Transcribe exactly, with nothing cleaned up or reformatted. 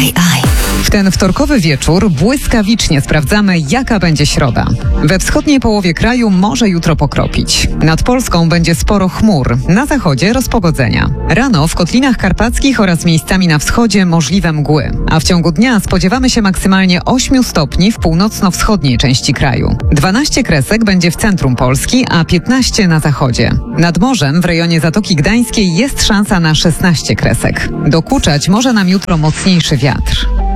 W ten wtorkowy wieczór błyskawicznie sprawdzamy, jaka będzie środa. We wschodniej połowie kraju może jutro pokropić. Nad Polską będzie sporo chmur, na zachodzie rozpogodzenia. Rano w Kotlinach Karpackich oraz miejscami na wschodzie możliwe mgły. A w ciągu dnia spodziewamy się maksymalnie ośmiu stopni w północno-wschodniej części kraju. dwanaście kresek będzie w centrum Polski, a piętnaście na zachodzie. Nad morzem w rejonie Zatoki Gdańskiej jest szansa na szesnaście kresek. Dokuczać może nam jutro mocniejszy wiatr.